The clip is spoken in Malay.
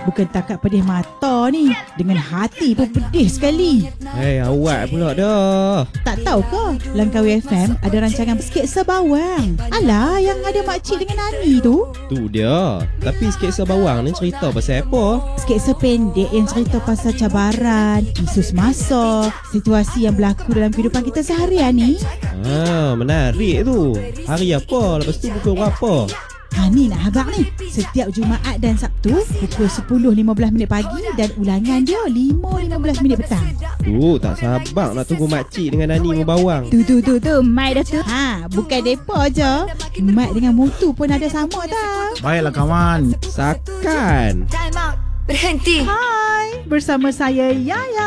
Bukan takat pedih mata ni, dengan hati pun pedih sekali. Awak pula dah. Tak tahu ke Langkawi FM ada rancangan Sketsa Bawang? Alah, yang ada makcik dengan Ani tu. Tu dia. Tapi sketsa bawang ni cerita pasal apa? Sketsa pendek yang cerita pasal cabaran, isu semasa, situasi yang berlaku dalam kehidupan kita seharian ni. Menarik tu. Hari apa? Lepas tu pukul berapa? Ni nak habaq ni. Setiap Jumaat dan Sabtu pukul 10.15 pagi dan ulangan dia 5.15 petang. Tu tak sabar nak tunggu makcik dengan Nani membawang. Tu Mai dah tu. Bukan depa je, Mat dengan Mutu pun ada sama dah. Baiklah kawan. Sakan. Time out. Berhenti. Hai, bersama saya Yaya.